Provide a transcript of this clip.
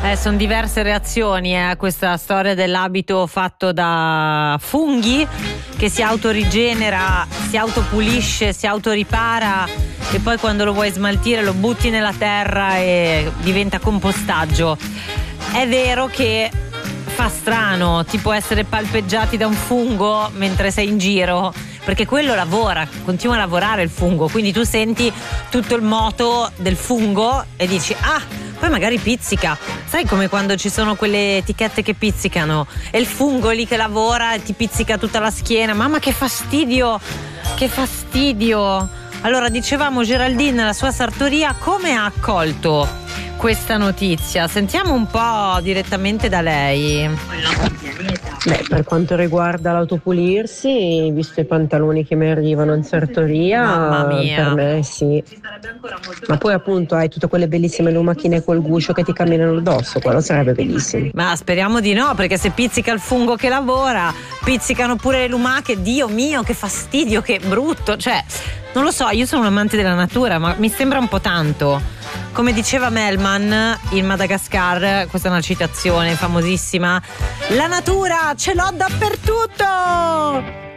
Sono diverse reazioni a questa storia dell'abito fatto da funghi che si autorigenera, si autopulisce, si autoripara e poi quando lo vuoi smaltire lo butti nella terra e diventa compostaggio. È vero che fa strano, tipo essere palpeggiati da un fungo mentre sei in giro, perché quello lavora, continua a lavorare il fungo, quindi tu senti tutto il moto del fungo e dici poi magari pizzica. Sai come quando ci sono quelle etichette che pizzicano e il fungo lì che lavora e ti pizzica tutta la schiena. Mamma che fastidio, che fastidio. Allora dicevamo, Geraldine, la sua sartoria come ha accolto questa notizia? Sentiamo un po' direttamente da lei. Beh, per quanto riguarda l'autopulirsi, visto i pantaloni che mi arrivano in sartoria, mamma mia, per me sì. Ma poi appunto hai tutte quelle bellissime lumachine col guscio che ti camminano addosso, quello sarebbe bellissimo. Ma speriamo di no, perché se pizzica il fungo che lavora, pizzicano pure le lumache, Dio mio, che fastidio, che brutto. Cioè, non lo so, io sono un amante della natura, ma mi sembra un po' tanto. Come diceva Melman in Madagascar, questa è una citazione famosissima: la natura ce l'ho dappertutto!